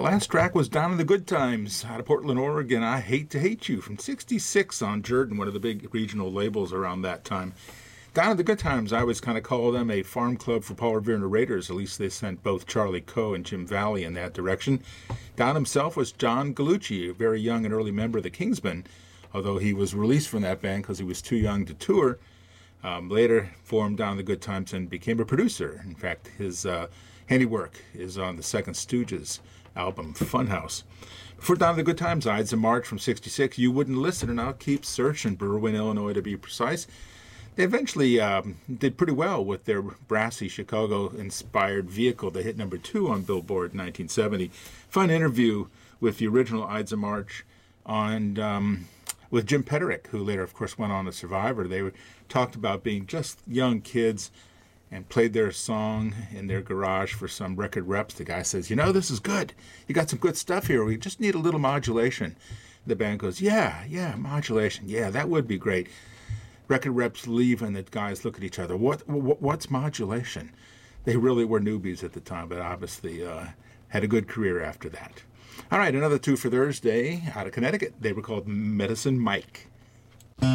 last track was Down in the Good Times out of Portland, Oregon. I Hate to Hate You from 66 on Jordan, one of the big regional labels around that time. Down in the Good Times, I always kind of call them a farm club for Paul Revere narrators. At least they sent both Charlie Coe and Jim Valley in that direction. Don himself was John Gallucci, a very young and early member of the Kingsmen, although he was released from that band because he was too young to tour. Later formed Down in the Good Times and became a producer. In fact, his handiwork is on the Second Stooges album Funhouse. Before Down in the Good Times, Ides of March from 66, You Wouldn't Listen, and I'll keep searching, Berwyn, Illinois, to be precise. They eventually did pretty well with their brassy Chicago-inspired vehicle. They hit number 2 on Billboard in 1970. Fun interview with the original Ides of March and with Jim Petterick, who later, of course, went on to Survivor. They talked about being just young kids and played their song in their garage for some record reps. The guy says, this is good. You got some good stuff here. We just need a little modulation. The band goes, yeah, modulation. Yeah, that would be great. Record reps leave and the guys look at each other. What's modulation? They really were newbies at the time, but obviously had a good career after that. All right, another two for Thursday out of Connecticut. They were called Medicine Mike.